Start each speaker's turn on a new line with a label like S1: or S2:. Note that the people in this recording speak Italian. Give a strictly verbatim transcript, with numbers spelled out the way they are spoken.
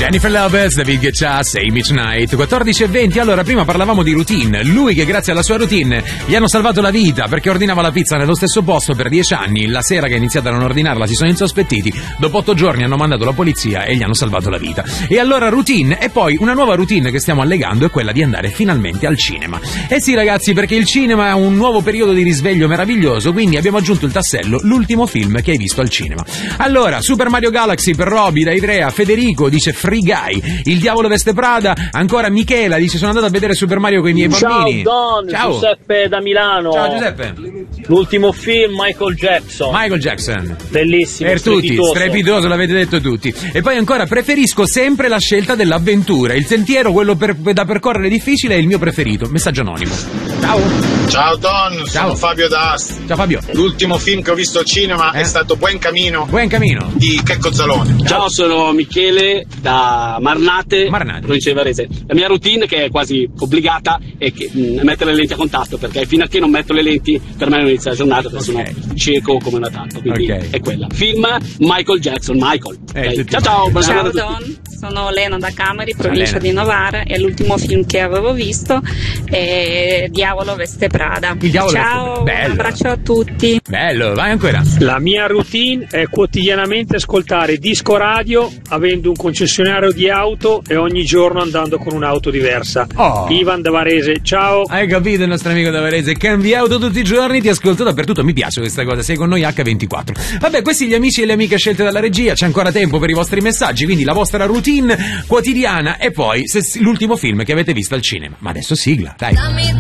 S1: Jennifer Lopez, David Guetta, Say Me Tonight, quattordici e venti. Allora, prima parlavamo di routine. Lui che grazie alla sua routine gli hanno salvato la vita perché ordinava la pizza nello stesso posto per dieci anni. La sera che ha iniziato a non ordinarla si sono insospettiti. Dopo otto giorni hanno mandato la polizia e gli hanno salvato la vita. E allora routine. E poi una nuova routine che stiamo allegando è quella di andare finalmente al cinema. Eh sì ragazzi, perché il cinema è un nuovo periodo di risveglio meraviglioso, quindi abbiamo aggiunto il tassello, l'ultimo film che hai visto al cinema. Allora, Super Mario Galaxy per Roby, da Ivrea. Federico dice Free Guy. Il Diavolo Veste Prada. Ancora Michela dice sono andato a vedere Super Mario con i miei bambini.
S2: Ciao Don,
S1: Ciao
S2: Giuseppe da Milano.
S1: Ciao Giuseppe.
S2: L'ultimo film Michael Jackson.
S1: Michael Jackson.
S2: Bellissimo.
S1: Per tutti,
S2: strepitoso.
S1: strepitoso, l'avete detto tutti. E poi ancora preferisco sempre la scelta dell'avventura. Il sentiero, quello per, da percorrere difficile, è il mio preferito. Messaggio anonimo. Ciao.
S3: Ciao Don,
S1: Ciao.
S3: sono Fabio D'Asti.
S1: Ciao Fabio.
S3: L'ultimo film che ho visto al cinema
S1: Eh?
S3: è stato Buen Camino
S1: Buon cammino.
S3: di Checco Zalone.
S4: Ciao, sono Michele da Marnate,
S1: Marnate.
S4: provincia di Varese. La mia routine, che è quasi obbligata, è che, mh, mettere le lenti a contatto, perché fino a che non metto le lenti per me non inizia la giornata, perché
S1: Ok.
S4: sono cieco come una tanto, quindi
S1: Ok.
S4: è quella. Film Michael Jackson, Michael.
S1: Eh,
S4: Ok.
S1: tutti
S4: Ciao ciao, buona
S5: Ciao
S4: serata a tutti.
S5: Don, sono Lena da Cameri, provincia
S1: Lena.
S5: di Novara, e l'ultimo film che avevo visto è Diavolo Veste Prada.
S1: Il Diavolo Veste
S5: Ciao,
S1: Prada.
S5: un abbraccio a tutti.
S1: Bello, vai ancora.
S6: La mia routine è quotidianamente ascoltare disco radio avendo un concessionario di auto e ogni giorno andando con un'auto diversa.
S1: Oh.
S6: Ivan da Varese, ciao.
S1: Hai capito il nostro amico da Varese? Cambi auto tutti i giorni, ti ascolto dappertutto. Mi piace questa cosa, sei con noi acca ventiquattro. Vabbè, questi gli amici e le amiche scelte dalla regia. C'è ancora tempo per i vostri messaggi, quindi la vostra routine quotidiana e poi se, l'ultimo film che avete visto al cinema. Ma adesso sigla, dai.